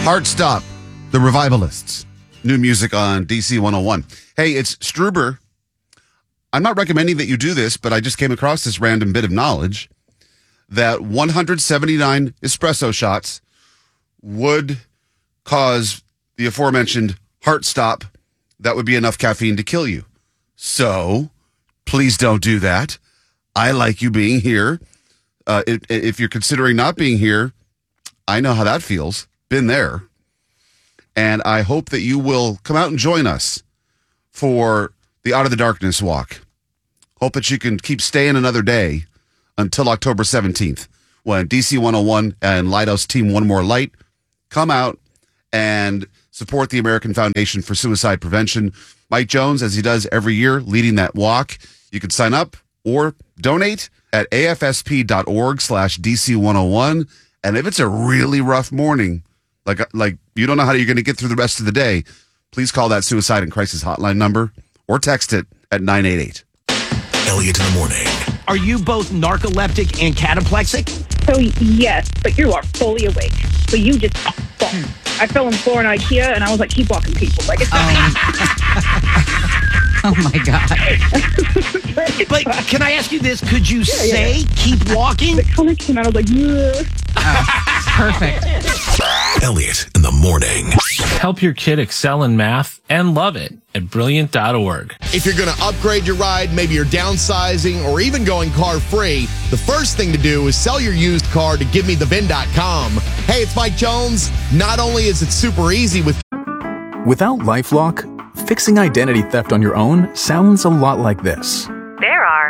Heartstop, the Revivalists. New music on DC 101. Hey, it's Struber. I'm not recommending that you do this, but I just came across this random bit of knowledge that 179 espresso shots would cause the aforementioned heart stop. That would be enough caffeine to kill you. So please don't do that. I like you being here. If you're considering not being here, I know how that feels. Been there. And I hope that you will come out and join us for the Out of the Darkness walk. Hope that you can keep staying another day until October 17th, when DC 101 and Lighthouse Team One More Light come out and support the American Foundation for Suicide Prevention. Mike Jones, as he does every year, leading that walk. You can sign up or donate at afsp.org/DC101. And if it's a really rough morning, like you don't know how you're going to get through the rest of the day, please call that Suicide and Crisis Hotline number or text it at 988. Elliot in the morning. Are you both narcoleptic and cataplexic? So yes, but you are fully awake. So you just fall. I fell on the floor in IKEA, and I was like, keep walking, people. Like, it's Oh my God. But can I ask you this? Could you say keep walking? It kind of came out, I was like, yeah. Perfect. Elliot in the morning. Help your kid excel in math and love it at Brilliant.org. If you're going to upgrade your ride, maybe you're downsizing or even going car free, the first thing to do is sell your used car to GiveMeTheVin.com. Hey, it's Mike Jones. Not only is it super easy with... Without LifeLock, fixing identity theft on your own sounds a lot like this. There are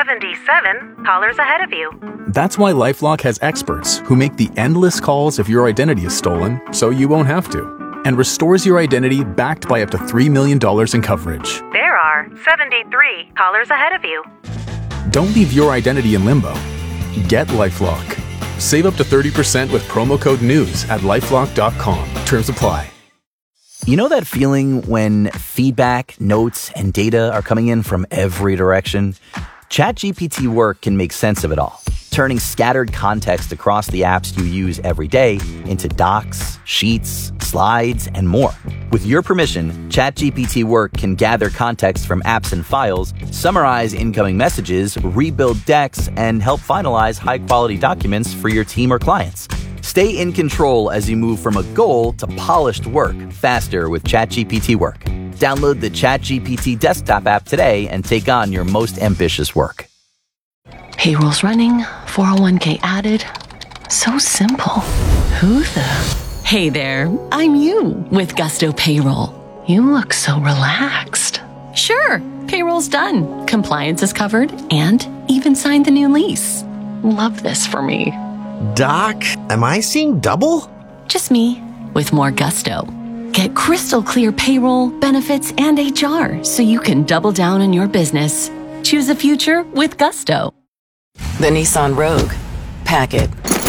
77 callers ahead of you. That's why LifeLock has experts who make the endless calls if your identity is stolen, so you won't have to, and restores your identity backed by up to $3 million in coverage. There are 73 callers ahead of you. Don't leave your identity in limbo. Get LifeLock. Save up to 30% with promo code NEWS at LifeLock.com. Terms apply. You know that feeling when feedback, notes, and data are coming in from every direction? ChatGPT Work can make sense of it all, turning scattered context across the apps you use every day into docs, sheets, slides, and more. With your permission, ChatGPT Work can gather context from apps and files, summarize incoming messages, rebuild decks, and help finalize high-quality documents for your team or clients. Stay in control as you move from a goal to polished work faster with ChatGPT Work. Download the ChatGPT desktop app today and take on your most ambitious work. Payroll's running, 401k added. So simple. Who the? Hey there, I'm you with Gusto Payroll. You look so relaxed. Sure, payroll's done. Compliance is covered and even signed the new lease. Love this for me. Doc, am I seeing double? Just me, with more gusto. Get crystal clear payroll, benefits, and HR so you can double down on your business. Choose a future with gusto. The Nissan Rogue. Pack it.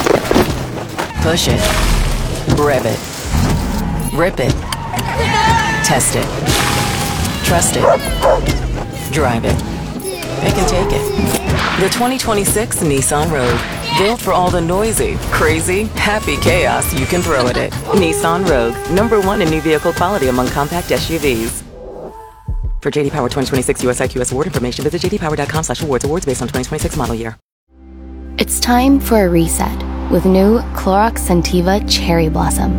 Push it. Rev it. Rip it. Test it. Trust it. Drive it. Pick and take it. The 2026 Nissan Rogue. Built for all the noisy, crazy, happy chaos you can throw at it. Nissan Rogue, #1 in new vehicle quality among compact SUVs. For JD Power 2026 US IQS award information, visit jdpower.com/awards. Awards based on 2026 model year. It's time for a reset with new Clorox Scentiva Cherry Blossom.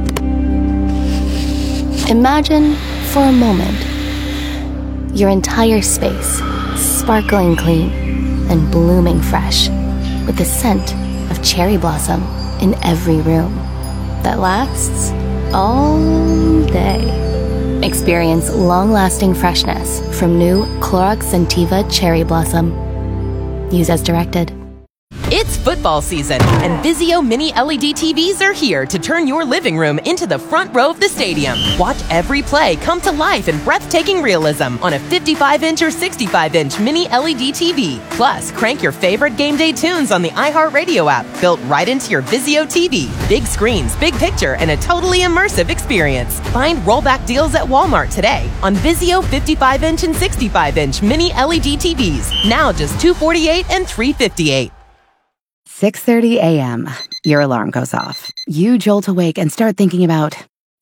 Imagine, for a moment, your entire space sparkling clean and blooming fresh with the scent of cherry blossom in every room that lasts all day. Experience long-lasting freshness from new Clorox Scentiva Cherry Blossom. Use as directed. It's football season, and Vizio Mini LED TVs are here to turn your living room into the front row of the stadium. Watch every play come to life in breathtaking realism on a 55-inch or 65-inch Mini LED TV. Plus, crank your favorite game day tunes on the iHeartRadio app, built right into your Vizio TV. Big screens, big picture, and a totally immersive experience. Find rollback deals at Walmart today on Vizio 55-inch and 65-inch Mini LED TVs. Now just $248 and $358. 6:30 a.m. Your alarm goes off. You jolt awake and start thinking about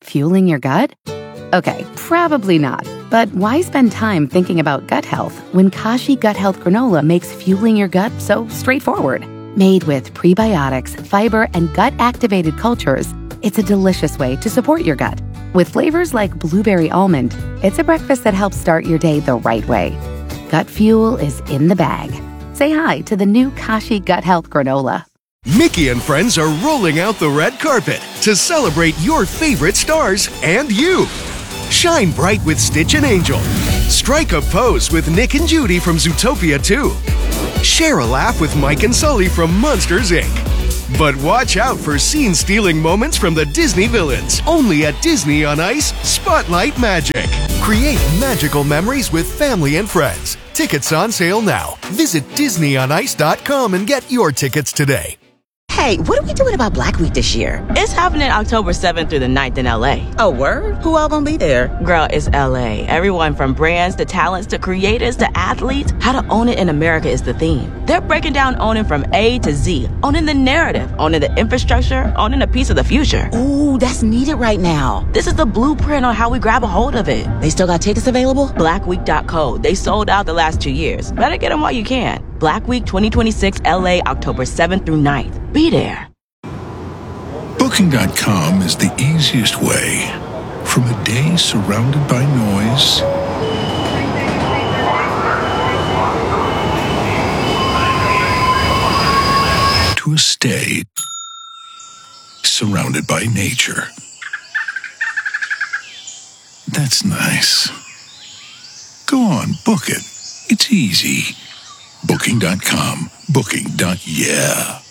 fueling your gut? Okay, probably not. But why spend time thinking about gut health when Kashi Gut Health Granola makes fueling your gut so straightforward? Made with prebiotics, fiber, and gut-activated cultures, it's a delicious way to support your gut. With flavors like blueberry almond, it's a breakfast that helps start your day the right way. Gut fuel is in the bag. Say hi to the new Kashi Gut Health Granola. Mickey and friends are rolling out the red carpet to celebrate your favorite stars and you. Shine bright with Stitch and Angel. Strike a pose with Nick and Judy from Zootopia 2. Share a laugh with Mike and Sully from Monsters, Inc. But watch out for scene-stealing moments from the Disney villains. Only at Disney on Ice Spotlight Magic. Create magical memories with family and friends. Tickets on sale now. Visit DisneyOnIce.com and get your tickets today. Hey, what are we doing about Black Week this year? It's happening October 7th through the 9th in LA. Oh, word? Who all gonna be there? Girl, it's LA. Everyone from brands to talents to creators to athletes. How to own it in America is the theme. They're breaking down owning from A to Z. Owning the narrative, owning the infrastructure, owning a piece of the future. Ooh, that's needed right now. This is the blueprint on how we grab a hold of it. They still got tickets available? Blackweek.co. They sold out the last 2 years. Better get them while you can. Black Week 2026 LA, October 7th through 9th. Be there. Booking.com is the easiest way. From a day surrounded by noise to a stay surrounded by nature. That's nice. Go on, book it. It's easy. Booking.com. Booking.yeah.